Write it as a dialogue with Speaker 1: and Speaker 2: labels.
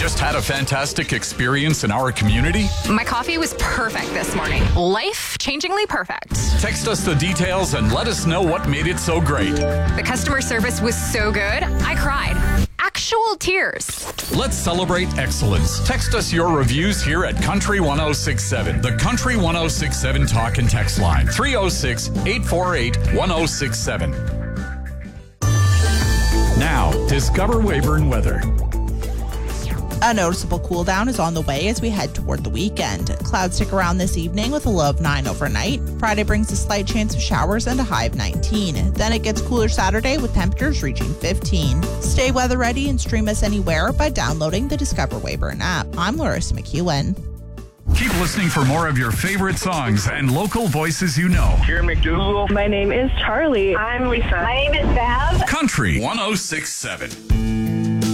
Speaker 1: Just had a fantastic experience in our community?
Speaker 2: My coffee was perfect this morning. Life-changingly perfect.
Speaker 1: Text us the details and let us know what made it so great.
Speaker 2: The customer service was so good, I cried. Actual tears.
Speaker 1: Let's celebrate excellence. Text us your reviews here at Country 1067, the Country 1067 talk and text line, 306-848-1067. Now, discover Weyburn weather.
Speaker 3: A noticeable cool down is on the way as we head toward the weekend. Clouds stick around this evening with a low of 9 overnight. Friday brings a slight chance of showers and a high of 19. Then it gets cooler Saturday with temperatures reaching 15. Stay weather ready and stream us anywhere by downloading the Discover Weyburn app. I'm Larissa McEwen.
Speaker 1: Keep listening for more of your favorite songs and local voices you know.
Speaker 4: Kieran McDougal.
Speaker 5: My name is Charlie.
Speaker 6: I'm Lisa. My name is Bev.
Speaker 1: Country 1067.